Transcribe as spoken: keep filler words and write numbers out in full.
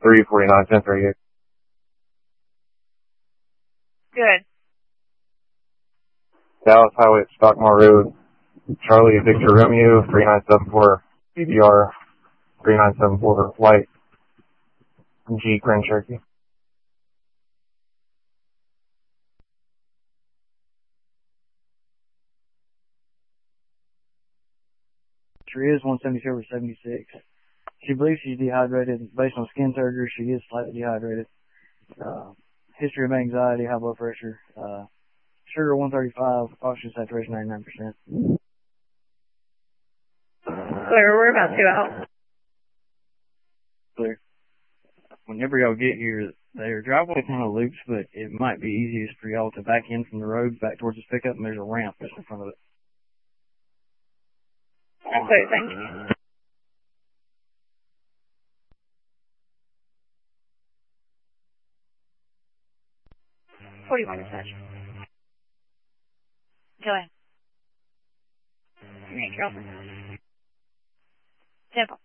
three forty-nine, ten thirty-eight. Good. Dallas Highway at Stockmore Road. Charlie Victor Romeo, three nine seven four, B B R, three nine seven four, White, G, Grand Cherokee. She is one seventy-two over seventy-six. She believes she's dehydrated. Based on skin surgery, she is slightly dehydrated. Uh, history of anxiety, high blood pressure, uh, sugar one thirty-five, oxygen saturation ninety-nine percent. Clear, we're about two out. Clear. Whenever y'all get here, their driveway kind of loops, but it might be easiest for y'all to back in from the road back towards this pickup, and there's a ramp just in front of it. Okay, thank you. forty-one dispatch. Go ahead. Your girlfriend. Temple.